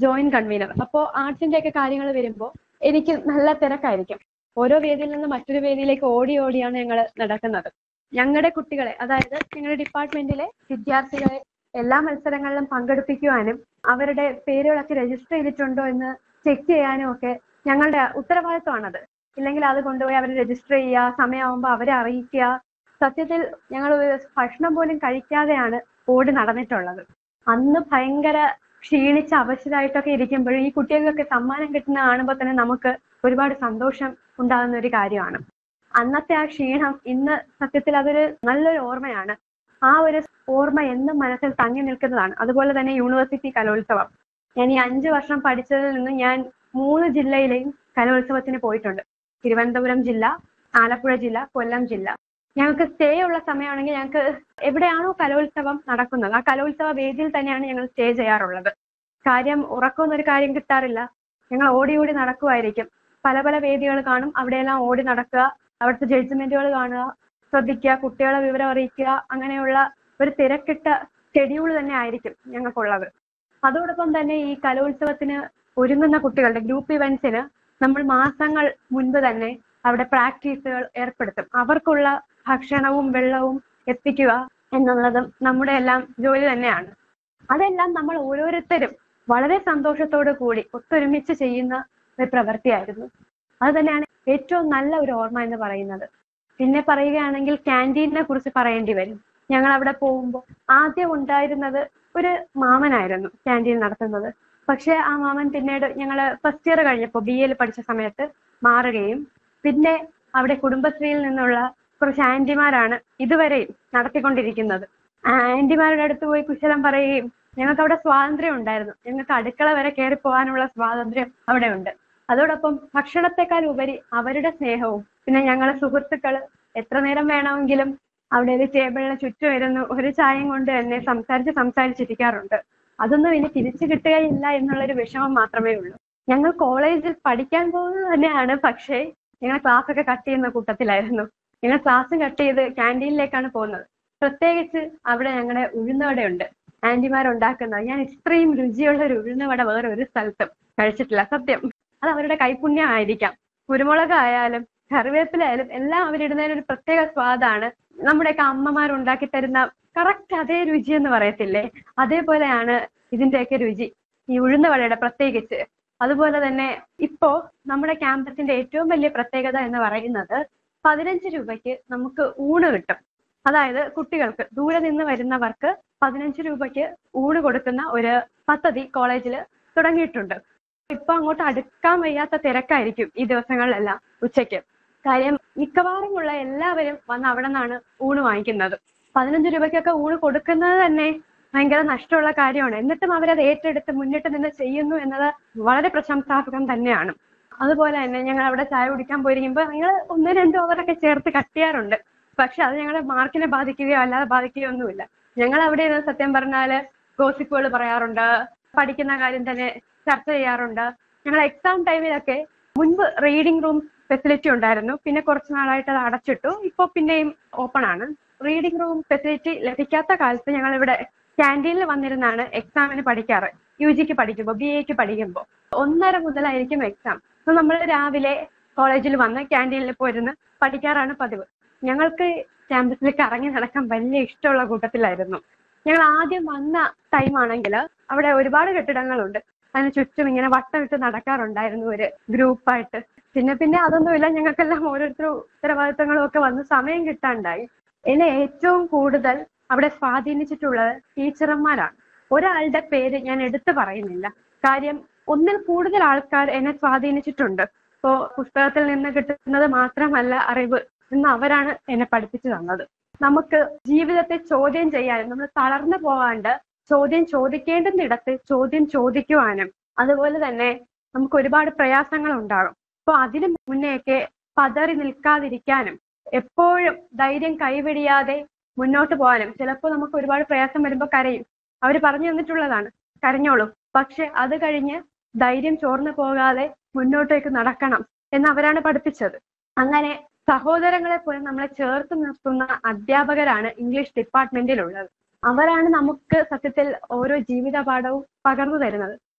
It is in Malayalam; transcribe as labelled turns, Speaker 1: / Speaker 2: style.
Speaker 1: Joint convener. അപ്പോൾ ആർട്സിന്റെ ഒക്കെ കാര്യങ്ങൾ വരുമ്പോൾ എനിക്ക് നല്ല തിരക്കായിരിക്കും. ഓരോ വേദിയിൽ നിന്ന് മറ്റൊരു വേദിയിലേക്ക് ഓടി ഓടിയാണ് ഞങ്ങൾ നടക്കുന്നത്. ഞങ്ങളുടെ കുട്ടികളെ, അതായത് ഞങ്ങളുടെ ഡിപ്പാർട്ട്മെന്റിലെ വിദ്യാർത്ഥികളെ എല്ലാ മത്സരങ്ങളിലും പങ്കെടുപ്പിക്കുവാനും അവരുടെ പേരുകളൊക്കെ രജിസ്റ്റർ ചെയ്തിട്ടുണ്ടോ എന്ന് ചെക്ക് ചെയ്യാനും ഒക്കെ ഞങ്ങളുടെ ഉത്തരവാദിത്വമാണത്. ഇല്ലെങ്കിൽ അത് കൊണ്ടുപോയി അവർ രജിസ്റ്റർ ചെയ്യുക, സമയമാകുമ്പോൾ അവരെ അറിയിക്കുക. സത്യത്തിൽ ഞങ്ങൾ ഒരു ഭക്ഷണം പോലും കഴിക്കാതെയാണ് ഓടി നടന്നിട്ടുള്ളത്. അന്ന് ഭയങ്കര ക്ഷീണിച്ച് അവശരായിട്ടൊക്കെ ഇരിക്കുമ്പോഴും ഈ കുട്ടികൾക്കൊക്കെ സമ്മാനം കിട്ടുന്ന കാണുമ്പോൾ തന്നെ നമുക്ക് ഒരുപാട് സന്തോഷം ഉണ്ടാകുന്ന ഒരു കാര്യമാണ്. അന്നത്തെ ആ ക്ഷീണം ഇന്ന് സത്യത്തിൽ അതൊരു നല്ലൊരു ഓർമ്മയാണ്. ആ ഒരു ഓർമ്മ എന്നും മനസ്സിൽ തങ്ങി നിൽക്കുന്നതാണ്. അതുപോലെ തന്നെ യൂണിവേഴ്സിറ്റി കലോത്സവം. ഞാൻ ഈ 5 വർഷം പഠിച്ചതിൽ നിന്ന് ഞാൻ 3 ജില്ലയിലെയും കലോത്സവത്തിന് പോയിട്ടുണ്ട്. തിരുവനന്തപുരം ജില്ല, ആലപ്പുഴ ജില്ല, കൊല്ലം ജില്ല. ഞങ്ങൾക്ക് സ്റ്റേ ഉള്ള സമയമാണെങ്കിൽ ഞങ്ങൾക്ക് എവിടെയാണോ കലോത്സവം നടക്കുന്നത് ആ കലോത്സവ വേദിയിൽ തന്നെയാണ് ഞങ്ങൾ സ്റ്റേ ചെയ്യാറുള്ളത്. കാര്യം ഉറക്കമൊന്നൊരു കാര്യം കിട്ടാറില്ല. ഞങ്ങൾ ഓടി ഓടി നടക്കുമായിരിക്കും. പല പല വേദികൾ കാണും, അവിടെയെല്ലാം ഓടി നടക്കുക, അവിടുത്തെ ജഡ്ജ്മെന്റുകൾ കാണുക, ശ്രദ്ധിക്കുക, കുട്ടികളെ വിവരം അറിയിക്കുക, അങ്ങനെയുള്ള ഒരു തിരക്കിട്ട ഷെഡ്യൂൾ തന്നെ ആയിരിക്കും ഞങ്ങൾക്കുള്ളത്. അതോടൊപ്പം തന്നെ ഈ കലോത്സവത്തിന് ഒരുങ്ങുന്ന കുട്ടികളുടെ ഗ്രൂപ്പ് ഇവന്റ്സിന് നമ്മൾ മാസങ്ങൾ മുൻപ് തന്നെ അവിടെ പ്രാക്ടീസുകൾ ഏർപ്പെടുത്തും. അവർക്കുള്ള ഭക്ഷണവും വെള്ളവും എത്തിക്കുക എന്നുള്ളതും നമ്മുടെ എല്ലാം ജോലി തന്നെയാണ്. അതെല്ലാം നമ്മൾ ഓരോരുത്തരും വളരെ സന്തോഷത്തോടു കൂടി ഒത്തൊരുമിച്ച് ചെയ്യുന്ന ഒരു പ്രവൃത്തിയായിരുന്നു. അത് തന്നെയാണ് ഏറ്റവും നല്ല ഒരു ഓർമ്മ എന്ന് പറയുന്നത്. പിന്നെ പറയുകയാണെങ്കിൽ ക്യാൻറ്റീനെ കുറിച്ച് പറയേണ്ടി വരും. ഞങ്ങൾ അവിടെ പോകുമ്പോൾ ആദ്യം ഉണ്ടായിരുന്നത് ഒരു മാമനായിരുന്നു ക്യാൻറ്റീൻ നടത്തുന്നത്. പക്ഷെ ആ മാമൻ പിന്നീട് ഞങ്ങൾ ഫസ്റ്റ് ഇയർ കഴിഞ്ഞപ്പോൾ BA പഠിച്ച സമയത്ത് മാറുകയും പിന്നെ അവിടെ കുടുംബശ്രീയിൽ നിന്നുള്ള കുറച്ച് ആന്റിമാരാണ് ഇതുവരെയും നടത്തിക്കൊണ്ടിരിക്കുന്നത്. ആന്റിമാരുടെ അടുത്ത് പോയി കുശലം പറയുകയും ഞങ്ങൾക്ക് അവിടെ സ്വാതന്ത്ര്യം ഉണ്ടായിരുന്നു. ഞങ്ങൾക്ക് അടുക്കള വരെ കയറി പോകാനുള്ള സ്വാതന്ത്ര്യം അവിടെ ഉണ്ട്. അതോടൊപ്പം ഭക്ഷണത്തെക്കാൾ ഉപരി അവരുടെ സ്നേഹവും പിന്നെ ഞങ്ങളെ സുഹൃത്തുക്കൾ എത്ര നേരം വേണമെങ്കിലും അവിടെ ഒരു ടേബിളിന് ചുറ്റും ഇരുന്ന് ഒരു ചായയും കൊണ്ട് തന്നെ സംസാരിച്ചിരിക്കാറുണ്ട്. അതൊന്നും ഇനി തിരിച്ചു കിട്ടുകയില്ല എന്നുള്ളൊരു വിഷമം മാത്രമേ ഉള്ളൂ. ഞങ്ങൾ കോളേജിൽ പഠിക്കാൻ പോകുന്നത് തന്നെയാണ്, പക്ഷേ ഞങ്ങൾ ക്ലാസ് ഒക്കെ കട്ട് ചെയ്യുന്ന കൂട്ടത്തിലായിരുന്നു. ഞങ്ങൾ ക്ലാസ് കട്ട് ചെയ്ത് ക്യാൻറ്റീനിലേക്കാണ് പോകുന്നത്. പ്രത്യേകിച്ച് അവിടെ ഞങ്ങളുടെ ഉഴുന്നുവടയുണ്ട്, ആന്റിമാരുണ്ടാക്കുന്നത്. ഞാൻ ഇത്രയും രുചിയുള്ള ഒരു ഉഴുന്നുവട വേറെ ഒരു സ്ഥലത്തും കഴിച്ചിട്ടില്ല സത്യം. അത് അവരുടെ കൈപുണ്യം ആയിരിക്കാം. കുരുമുളക് ആയാലും കറിവേപ്പില ആയാലും എല്ലാം അവരിടുന്നതിന് ഒരു പ്രത്യേക സ്വാദാണ്. നമ്മുടെയൊക്കെ അമ്മമാർ ഉണ്ടാക്കി തരുന്ന കറക്റ്റ് അതേ രുചി എന്ന് പറയത്തില്ലേ, അതേപോലെയാണ് ഇതിന്റെയൊക്കെ രുചി ഈ ഉഴുന്നുവടയുടെ പ്രത്യേകിച്ച്. അതുപോലെ തന്നെ ഇപ്പോ നമ്മുടെ ക്യാമ്പസിന്റെ ഏറ്റവും വലിയ പ്രത്യേകത എന്ന് പറയുന്നത് 15 രൂപയ്ക്ക് നമുക്ക് ഊണ് കിട്ടും. അതായത് കുട്ടികൾക്ക് ദൂരെ നിന്ന് വരുന്നവർക്ക് 15 രൂപയ്ക്ക് ഊണ് കൊടുക്കുന്ന ഒരു പദ്ധതി കോളേജിൽ തുടങ്ങിയിട്ടുണ്ട്. ഇപ്പൊ അങ്ങോട്ട് അടുക്കാൻ വയ്യാത്ത തിരക്കായിരിക്കും ഈ ദിവസങ്ങളിലെല്ലാം ഉച്ചയ്ക്ക്. കാര്യം മിക്കവാറുമുള്ള എല്ലാവരും വന്ന് അവിടെ നിന്നാണ് ഊണ് വാങ്ങിക്കുന്നത്. 15 രൂപയ്ക്കൊക്കെ ഊണ് കൊടുക്കുന്നത് തന്നെ ഭയങ്കര നഷ്ടമുള്ള കാര്യമാണ്. എന്നിട്ടും അവരത് ഏറ്റെടുത്ത് മുന്നിട്ട് നിന്ന് ചെയ്യുന്നു എന്നത് വളരെ പ്രശംസാർഹം തന്നെയാണ്. അതുപോലെ തന്നെ ഞങ്ങൾ അവിടെ ചായ കുടിക്കാൻ പോയിരിക്കുമ്പോൾ ഞങ്ങൾ 1-2 ഓവറൊക്കെ ചേർത്ത് കട്ട് ചെയ്യാറുണ്ട്. പക്ഷെ അത് ഞങ്ങളുടെ മാർക്കിനെ ബാധിക്കുകയോ അല്ലാതെ ബാധിക്കുകയോ ഒന്നുമില്ല. ഞങ്ങൾ അവിടെ ഇരുന്ന് സത്യം പറഞ്ഞാല് ഗോസിപ്പുകൾ പറയാറുണ്ട്, പഠിക്കുന്ന കാര്യം തന്നെ ചർച്ച ചെയ്യാറുണ്ട്. ഞങ്ങൾ എക്സാം ടൈമിലൊക്കെ മുൻപ് റീഡിംഗ് റൂം ഫെസിലിറ്റി ഉണ്ടായിരുന്നു, പിന്നെ കുറച്ച് നാളായിട്ട് അത് അടച്ചിട്ടു. ഇപ്പോൾ പിന്നെയും ഓപ്പൺ ആണ്. റീഡിംഗ് റൂം ഫെസിലിറ്റി ലഭിക്കാത്ത കാലത്ത് ഞങ്ങൾ ഇവിടെ ക്യാൻറ്റീനിൽ വന്നിരുന്നാണ് എക്സാമിന് പഠിക്കാറ്. UGക്ക് പഠിക്കുമ്പോൾ, BAക്ക് പഠിക്കുമ്പോൾ 1:30 മുതലായിരിക്കും എക്സാം. അപ്പൊ നമ്മൾ രാവിലെ കോളേജിൽ വന്ന് ക്യാൻറ്റീനിൽ പോയിരുന്ന് പഠിക്കാറാണ് പതിവ്. ഞങ്ങൾക്ക് ക്യാമ്പസിൽ കറങ്ങി നടക്കാൻ വലിയ ഇഷ്ടമുള്ള കൂട്ടത്തിലായിരുന്നു. ഞങ്ങൾ ആദ്യം വന്ന ടൈം ആണെങ്കിൽ അവിടെ ഒരുപാട് കെട്ടിടങ്ങളുണ്ട്, അതിന് ചുറ്റും ഇങ്ങനെ വട്ടമിട്ട് നടക്കാറുണ്ടായിരുന്നു ഒരു ഗ്രൂപ്പായിട്ട്. പിന്നെ അതൊന്നുമില്ല, ഞങ്ങൾക്കെല്ലാം ഓരോരുത്തരും ഉത്തരവാദിത്തങ്ങളും ഒക്കെ വന്ന് സമയം കിട്ടാണ്ടായി. എന്നെ ഏറ്റവും കൂടുതൽ അവിടെ സ്വാധീനിച്ചിട്ടുള്ളത് ടീച്ചർമാരാണ്. ഒരാളുടെ പേര് ഞാൻ എടുത്തു പറയുന്നില്ല, കാര്യം ഒന്നിൽ കൂടുതൽ ആൾക്കാർ എന്നെ സ്വാധീനിച്ചിട്ടുണ്ട്. ഇപ്പോ പുസ്തകത്തിൽ നിന്ന് കിട്ടുന്നത് മാത്രമല്ല അറിവ് എന്ന് അവരാണ് എന്നെ പഠിപ്പിച്ചു തന്നത്. നമുക്ക് ജീവിതത്തെ ചോദ്യം ചെയ്യാനും നമ്മൾ തളർന്നു പോകാണ്ട് ചോദ്യം ചോദിക്കേണ്ടുന്നിടത്ത് ചോദ്യം ചോദിക്കുവാനും, അതുപോലെ തന്നെ നമുക്ക് ഒരുപാട് പ്രയാസങ്ങൾ ഉണ്ടാകും. അപ്പൊ അതിനു മുന്നേയൊക്കെ പതറി നിൽക്കാതിരിക്കാനും എപ്പോഴും ധൈര്യം കൈവെടിയാതെ മുന്നോട്ട് പോകാനും. ചിലപ്പോൾ നമുക്ക് ഒരുപാട് പ്രയാസം വരുമ്പോൾ കരയും, അവർ പറഞ്ഞു തന്നിട്ടുള്ളതാണ് കരഞ്ഞോളൂ, പക്ഷെ അത് കഴിഞ്ഞ് ധൈര്യം ചോർന്നു പോകാതെ മുന്നോട്ടേക്ക് നടക്കണം എന്ന് അവരാണ് പഠിപ്പിച്ചത്. അങ്ങനെ സഹോദരങ്ങളെ പോലെ നമ്മളെ ചേർത്ത് നിർത്തുന്ന അധ്യാപകരാണ് ഇംഗ്ലീഷ് ഡിപ്പാർട്ട്മെന്റിലുള്ളത്. അവരാണ് നമുക്ക് സത്യത്തിൽ ഓരോ ജീവിത പാഠവും പകർന്നു തരുന്നത്.